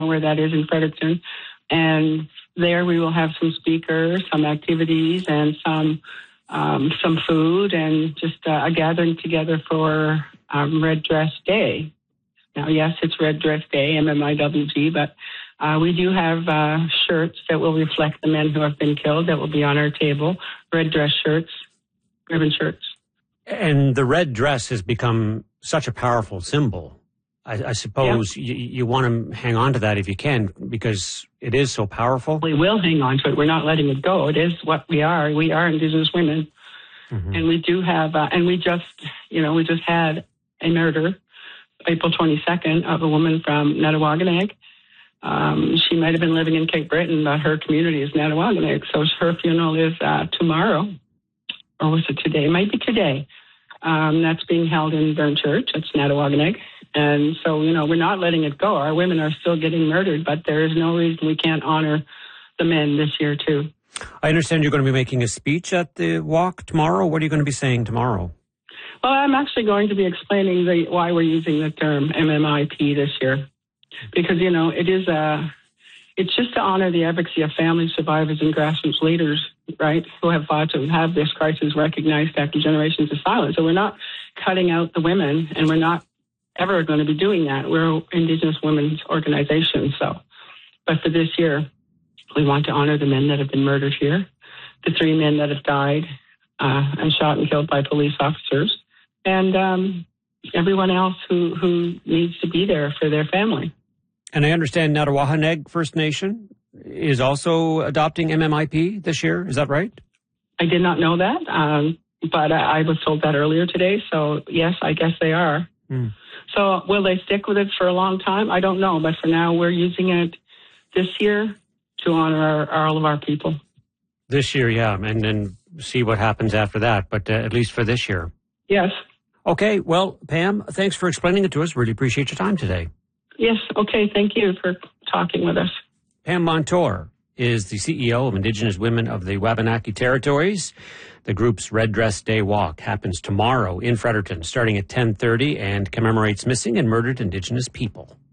where that is in Fredericton. And there we will have some speakers, some activities, and some food, and just a gathering together for Red Dress Day. Now, yes, it's Red Dress Day, MMIWG, but we do have shirts that will reflect the men who have been killed that will be on our table, red dress shirts, ribbon shirts. And the red dress has become such a powerful symbol. I suppose you want to hang on to that if you can, because it is so powerful. We will hang on to it. We're not letting it go. It is what we are. We are Indigenous women. Mm-hmm. And we do have, and we just had a murder, April 22nd, of a woman from Netawaganeg. She might have been living in Cape Breton, but her community is Netawaganeg. So her funeral is tomorrow, or was it today? It might be today. That's being held in Burn Church. It's Netawaganeg. And so, we're not letting it go. Our women are still getting murdered, but there is no reason we can't honor the men this year, too. I understand you're going to be making a speech at the walk tomorrow. What are you going to be saying tomorrow? Well, I'm actually going to be explaining why we're using the term MMIP this year. Because, it's just to honor the advocacy of family survivors and grassroots leaders, right, who have fought to have this crisis recognized after generations of silence. So we're not cutting out the women, and we're not ever going to be doing that. We're Indigenous women's organization. But for this year, we want to honor the men that have been murdered here, the 3 men that have died and shot and killed by police officers, and everyone else who needs to be there for their family. And I understand Netawaganeg First Nation is also adopting MMIP this year. Is that right? I did not know that, but I was told that earlier today. So, yes, I guess they are. Mm. So will they stick with it for a long time? I don't know. But for now, we're using it this year to honor all of our people. This year, yeah, and then see what happens after that. But at least for this year. Yes. Okay. Well, Pam, thanks for explaining it to us. Really appreciate your time today. Yes. Okay. Thank you for talking with us. Pam Montour is the CEO of Indigenous Women of the Wabanaki Territories. The group's Red Dress Day Walk happens tomorrow in Fredericton, starting at 10:30, and commemorates missing and murdered Indigenous people.